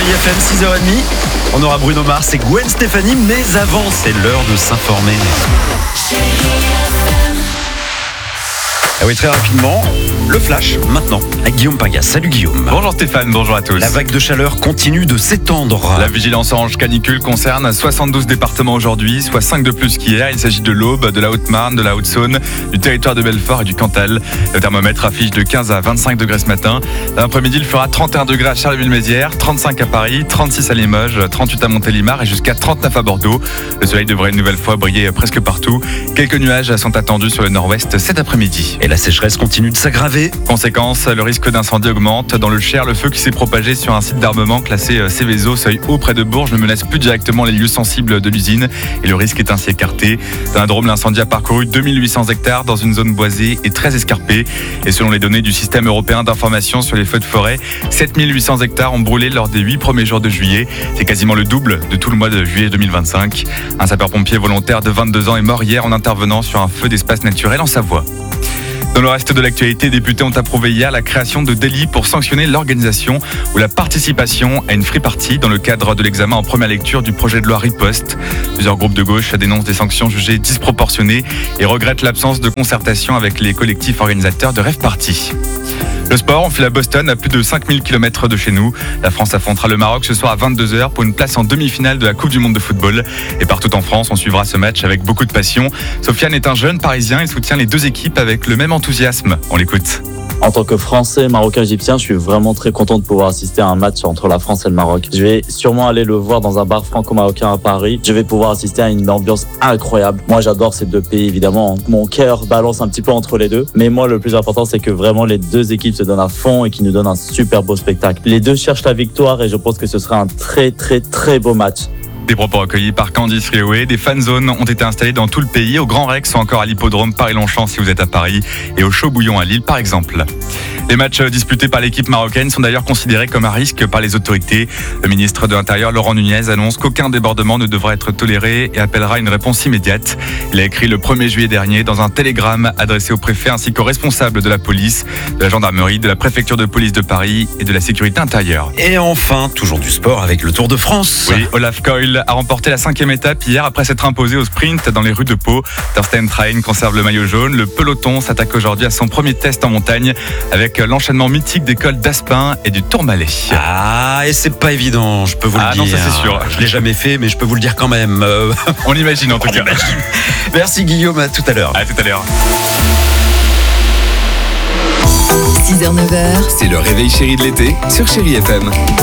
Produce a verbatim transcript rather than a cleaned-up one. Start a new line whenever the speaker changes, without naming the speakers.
Chérie F M, six heures trente. On aura Bruno Mars et Gwen Stefani, mais avant, c'est l'heure de s'informer. Ah oui, très rapidement, le flash maintenant avec Guillaume Pagas. Salut Guillaume.
Bonjour Stéphane, bonjour à tous.
La vague de chaleur continue de s'étendre.
La vigilance orange canicule concerne soixante-douze départements aujourd'hui, soit cinq de plus qu'hier. Il s'agit de l'Aube, de la Haute-Marne, de la Haute-Saône, du territoire de Belfort et du Cantal. Le thermomètre affiche de quinze à vingt-cinq degrés ce matin. L'après-midi, il fera trente et un degrés à Charleville-Mézières, trente-cinq à Paris, trente-six à Limoges, trente-huit à Montélimar et jusqu'à trente-neuf à Bordeaux. Le soleil devrait une nouvelle fois briller presque partout. Quelques nuages sont attendus sur le nord-ouest cet après-midi.
Et la sécheresse continue de s'aggraver.
Conséquence, le risque d'incendie augmente. Dans le Cher, le feu qui s'est propagé sur un site d'armement classé Céveso, seuil haut près de Bourges, ne menace plus directement les lieux sensibles de l'usine et le risque est ainsi écarté. Dans la Drôme, l'incendie a parcouru deux mille huit cents hectares dans une zone boisée et très escarpée. Et selon les données du système européen d'information sur les feux de forêt, sept mille huit cents hectares ont brûlé lors des huit premiers jours de juillet. C'est quasiment le double de tout le mois de juillet deux mille vingt-cinq. Un sapeur-pompier volontaire de vingt-deux ans est mort hier en intervenant sur un feu d'espace naturel en Savoie. Dans le reste de l'actualité, les députés ont approuvé hier la création de délits pour sanctionner l'organisation ou la participation à une free party dans le cadre de l'examen en première lecture du projet de loi Riposte. Plusieurs groupes de gauche dénoncent des sanctions jugées disproportionnées et regrettent l'absence de concertation avec les collectifs organisateurs de rave party. Le sport, on file à Boston, à plus de cinq mille kilomètres de chez nous. La France affrontera le Maroc ce soir à vingt-deux heures pour une place en demi-finale de la Coupe du Monde de football. Et partout en France, on suivra ce match avec beaucoup de passion. Sofiane est un jeune Parisien, il soutient les deux équipes avec le même enthousiasme. On l'écoute.
En tant que Français, Marocain, Égyptien, je suis vraiment très content de pouvoir assister à un match entre la France et le Maroc. Je vais sûrement aller le voir dans un bar franco-marocain à Paris. Je vais pouvoir assister à une ambiance incroyable. Moi, j'adore ces deux pays, évidemment. Mon cœur balance un petit peu entre les deux. Mais moi, le plus important, c'est que vraiment les deux équipes se donnent à fond et qu'ils nous donnent un super beau spectacle. Les deux cherchent la victoire et je pense que ce sera un très, très, très beau match.
Des propos recueillis par Candice Rioué. Des fan zones ont été installées dans tout le pays. Au Grand Rex ou encore à l'hippodrome Paris-Longchamp si vous êtes à Paris. Et au Chaud Bouillon à Lille par exemple. Les matchs disputés par l'équipe marocaine sont d'ailleurs considérés comme un risque par les autorités. Le ministre de l'Intérieur, Laurent Nunez, annonce qu'aucun débordement ne devra être toléré et appellera une réponse immédiate. Il a écrit le premier juillet dernier dans un télégramme adressé au préfet ainsi qu'aux responsables de la police, de la gendarmerie, de la préfecture de police de Paris et de la sécurité intérieure.
Et enfin, toujours du sport avec le Tour de France.
Oui, Olaf Koil a remporté la cinquième étape hier après s'être imposé au sprint dans les rues de Pau. Thorsten Train conserve le maillot jaune. Le peloton s'attaque aujourd'hui à son premier test en montagne avec l'enchaînement mythique des cols d'Aspin et du Tourmalet.
Ah, et c'est pas évident, je peux vous
ah,
le dire.
Ah non, ça c'est sûr.
Je l'ai jamais fait, mais je peux vous le dire quand même. Euh...
On l'imagine en tout
On
cas.
Imagine. Merci Guillaume, à tout à l'heure.
À tout à l'heure.
six heures neuf heures.
C'est le réveil chéri de l'été sur Chéri F M.